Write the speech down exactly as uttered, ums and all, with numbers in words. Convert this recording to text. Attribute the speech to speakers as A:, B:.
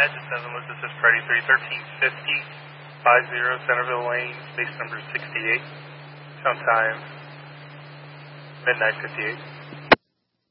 A: Edge seven, this is Freddy three, thirteen fifty, five zero Centerville Lane, space number sixty-eight, sometime midnight fifty-eight.